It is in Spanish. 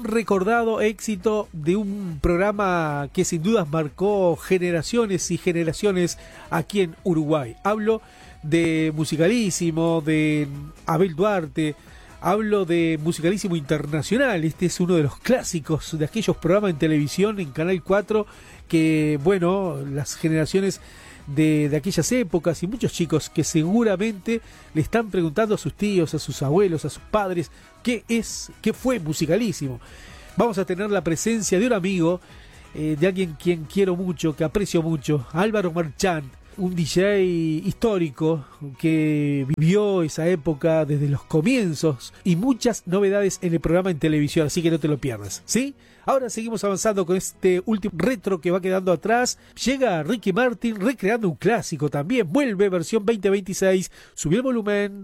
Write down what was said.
un recordado éxito de un programa que sin dudas marcó generaciones y generaciones aquí en Uruguay. Hablo de Musicalísimo, de Abel Duarte, hablo de Musicalísimo Internacional. Este es uno de los clásicos de aquellos programas en televisión en Canal 4 que, bueno, las generaciones de aquellas épocas y muchos chicos que seguramente le están preguntando a sus tíos, a sus abuelos, a sus padres, qué fue Musicalísimo. Vamos a tener la presencia de un amigo, de alguien quien quiero mucho, que aprecio mucho, Álvaro Marchand, un DJ histórico que vivió esa época desde los comienzos y muchas novedades en el programa en televisión, así que no te lo pierdas, ¿sí? Ahora seguimos avanzando con este último retro que va quedando atrás. Llega Ricky Martin recreando un clásico también, vuelve versión 2026, subí el volumen.